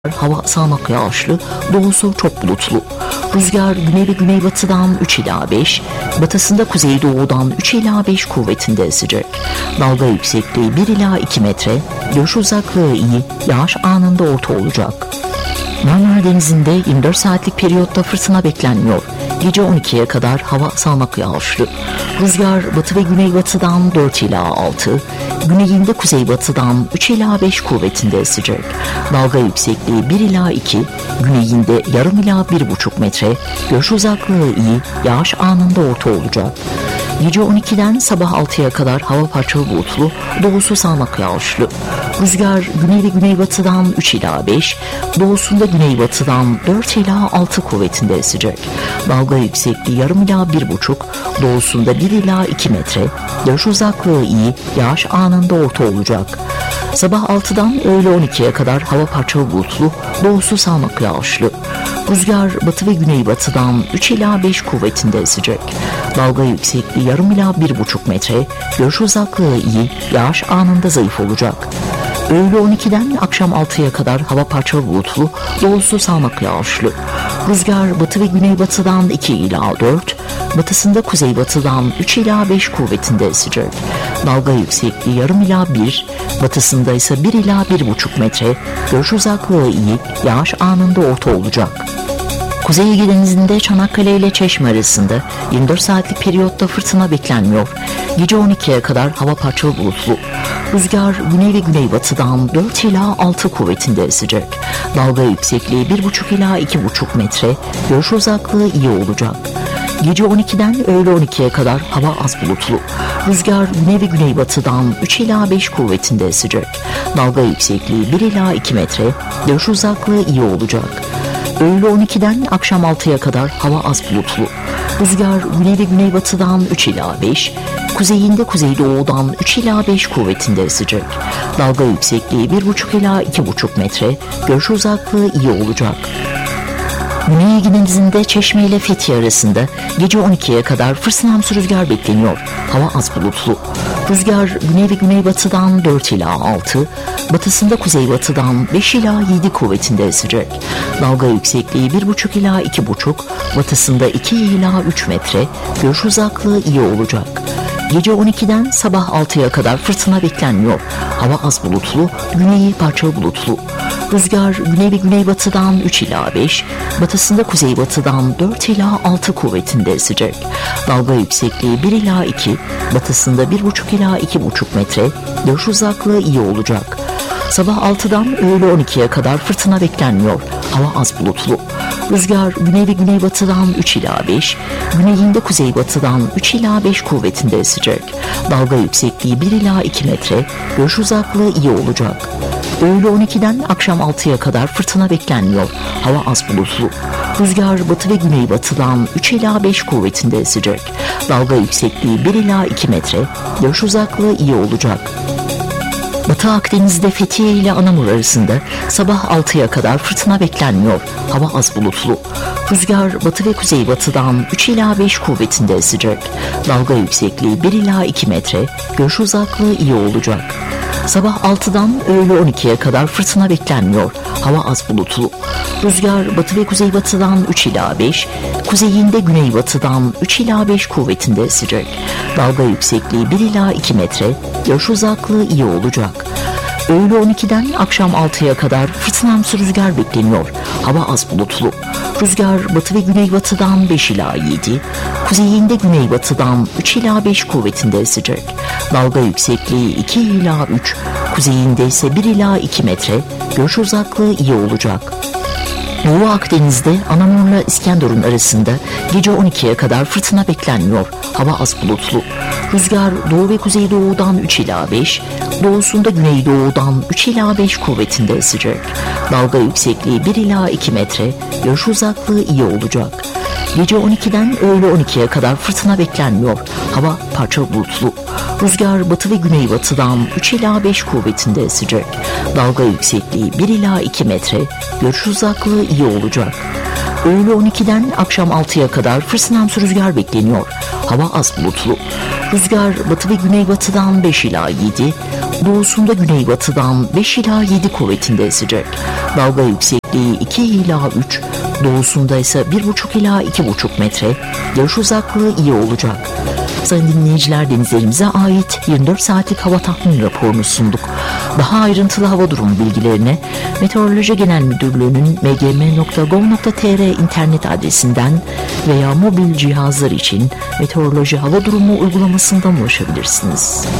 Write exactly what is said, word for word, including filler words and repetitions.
Hava sağanak yağışlı, doğusu çok bulutlu. Rüzgar güney ve güneybatıdan üç ila beş, batısında kuzeydoğudan üç ila beş kuvvetinde esecek. Dalga yüksekliği bir ila iki metre, görüş uzaklığı iyi, yağış anında orta olacak. Marmara Denizi'nde yirmi dört saatlik periyotta fırtına beklenmiyor. Gece on ikiye kadar hava sağanak yağışlı. Rüzgar batı ve güneybatıdan dört ila altı, güneyinde kuzeybatıdan üç ila beş kuvvetinde esecek. Dalga yüksekliği bir ila iki, güneyinde yarım ila bir buçuk metre, görüş uzaklığı iyi, yağış anında orta olacak. Gece on ikiden sabah altıya kadar hava parçalı bulutlu, doğusu sağanak yağışlı. Rüzgar güney ve güneybatıdan üç ila beş, doğusunda güneybatıdan dört ila altı kuvvetinde esecek. Dalga yüksekliği yarım ila bir buçuk, doğusunda bir ila iki metre, görüş uzaklığı iyi, yağış anında orta olacak. Sabah altıdan öğle on ikiye kadar hava parçalı bulutlu, doğusu sağanak yağışlı. Rüzgar batı ve güneybatıdan üç ila beş kuvvetinde esecek. Dalga yüksekliği yarım ila bir buçuk metre, görüş uzaklığı iyi, yağış anında zayıf olacak. Öğle on ikiden akşam altıya kadar hava parçalı bulutlu, doğusu sağanak yağışlı. Rüzgar batı ve güneybatıdan iki ila dört, batısında kuzeybatıdan üç ila beş kuvvetinde esecek. Dalga yüksekliği yarım ila bir, batısında ise bir ila bir buçuk metre, görüş uzaklığı iyi, yağış anında orta olacak. Kuzey Ege Denizi'nde Çanakkale ile Çeşme arasında yirmi dört saatlik periyotta fırtına beklenmiyor. Gece on ikiye kadar hava parçalı bulutlu. Rüzgar güney ve güneybatıdan dört ila altı kuvvetinde esecek. Dalga yüksekliği bir buçuk ila iki buçuk metre, görüş uzaklığı iyi olacak. Gece on ikiden öğle on ikiye kadar hava az bulutlu. Rüzgar güney ve güneybatıdan üç ila beş kuvvetinde esecek. Dalga yüksekliği bir ila iki metre, görüş uzaklığı iyi olacak. Öğle on ikiden akşam altıya kadar hava az bulutlu. Rüzgar güney ve güneybatıdan üç ila beş, kuzeyinde kuzeydoğudan üç ila beş kuvvetinde esecek. Dalga yüksekliği bir buçuk ila iki buçuk metre, görüş uzaklığı iyi olacak. Güney Ege Denizi'nde Çeşme ile Fethiye arasında gece on ikiye kadar fırtınamsı rüzgar bekleniyor. Hava az bulutlu. Rüzgar güney ve güneybatıdan dört ila altı, batısında kuzeybatıdan beş ila yedi kuvvetinde esecek. Dalga yüksekliği bir buçuk ila iki buçuk, batısında iki ila üç metre, görüş uzaklığı iyi olacak. Gece on ikiden sabah altıya kadar fırtına beklenmiyor. Hava az bulutlu, güneyi parçalı bulutlu. Rüzgar güney ve güneybatıdan üç ila beş, batısında kuzeybatıdan dört ila altı kuvvetinde esecek. Dalga yüksekliği bir ila iki, batısında bir buçuk ila iki buçuk metre, görüş uzaklığı iyi olacak. Sabah altıdan öğle on ikiye kadar fırtına beklenmiyor. Hava az bulutlu. Rüzgar güney ve güneybatıdan üç ila beş, güneyinde kuzeybatıdan üç ila beş kuvvetinde esecek. Dalga yüksekliği bir ila iki metre, görüş uzaklığı iyi olacak. Öğle on ikiden akşam altıya kadar fırtına beklenmiyor. Hava az bulutlu. Rüzgar batı ve güneybatıdan üç ila beş kuvvetinde esecek. Dalga yüksekliği bir ila iki metre, görüş uzaklığı iyi olacak. Batı Akdeniz'de Fethiye ile Anamur arasında sabah altıya kadar fırtına beklenmiyor. Hava az bulutlu. Rüzgar batı ve kuzeybatıdan üç ila beş kuvvetinde esecek. Dalga yüksekliği bir ila iki metre, görüş uzaklığı iyi olacak. Sabah altıdan öğle on ikiye kadar fırtına beklenmiyor. Hava az bulutlu. Rüzgar batı ve kuzeybatıdan üç ila beş, kuzeyinde güneybatıdan üç ila beş kuvvetinde esecek. Dalga yüksekliği bir ila iki metre, görüş uzaklığı iyi olacak. Öğle on ikiden akşam altıya kadar fırtınamsı rüzgar bekleniyor. Hava az bulutlu. Rüzgar batı ve güneybatıdan beş ila yedi, kuzeyinde güneybatıdan üç ila beş kuvvetinde esecek. Dalga yüksekliği iki ila üç, kuzeyinde ise bir ila iki metre, görüş uzaklığı iyi olacak. Doğu Akdeniz'de Anamur'la İskenderun arasında gece on ikiye kadar fırtına beklenmiyor. Hava az bulutlu. Rüzgar doğu ve kuzeydoğudan üç ila beş, doğusunda güneydoğudan üç ila beş kuvvetinde esecek. Dalga yüksekliği bir ila iki metre, görüş uzaklığı iyi olacak. Gece on ikiden öğle on ikiye kadar fırtına beklenmiyor. Hava parçalı bulutlu. Rüzgar batı ve güneybatıdan üç ila beş kuvvetinde esecek. Dalga yüksekliği bir ila iki metre, görüş uzaklığı iyi olacak. Öğle on ikiden akşam altıya kadar fırsınamsı rüzgar bekleniyor. Hava az bulutlu. Rüzgar batı ve güneybatıdan beş ila yedi, doğusunda güneybatıdan beş ila yedi kuvvetinde esecek. Dalga yüksekliği iki ila üç, doğusunda ise bir buçuk ila iki buçuk metre. Görüş uzaklığı iyi olacak. Sayın dinleyiciler, denizlerimize ait yirmi dört saatlik hava tahmini raporunu sunduk. Daha ayrıntılı hava durumu bilgilerine Meteoroloji Genel Müdürlüğü'nün m g m nokta gov nokta t r internet adresinden veya mobil cihazlar için meteoroloji hava durumu uygulamasından ulaşabilirsiniz.